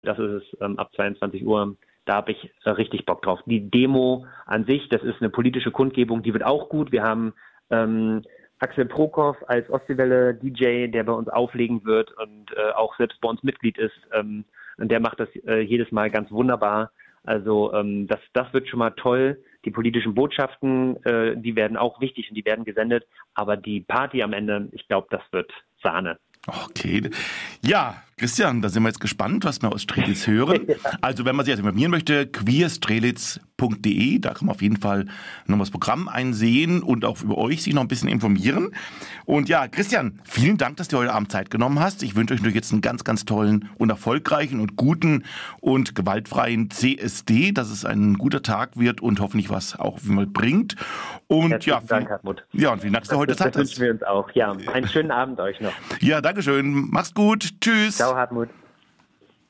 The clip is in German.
Das ist es ab 22 Uhr. Da habe ich richtig Bock drauf. Die Demo an sich, das ist eine politische Kundgebung, die wird auch gut. Wir haben Axel Prokof als Ostseewelle-DJ, der bei uns auflegen wird und auch selbst bei uns Mitglied ist. Und der macht das jedes Mal ganz wunderbar. Also das wird schon mal toll. Die politischen Botschaften, die werden auch wichtig und die werden gesendet. Aber die Party am Ende, ich glaube, das wird Sahne. Okay. Ja, Christian, da sind wir jetzt gespannt, was wir aus Strelitz hören. Ja. Also wenn man sich jetzt informieren möchte, queerstrelitz.de, da kann man auf jeden Fall noch das Programm einsehen und auch über euch sich noch ein bisschen informieren. Und ja, Christian, vielen Dank, dass du heute Abend Zeit genommen hast. Ich wünsche euch natürlich jetzt einen ganz, ganz tollen und erfolgreichen und guten und gewaltfreien CSD, dass es ein guter Tag wird und hoffentlich was auch mal bringt. Und herzlichen Dank, Hartmut. Ja, und vielen Dank, dass du heute Zeit hast. Das wünschen wir uns auch. Ja, einen schönen Abend euch noch. Ja, Dankeschön. Mach's gut. Tschüss. Ciao, Hartmut.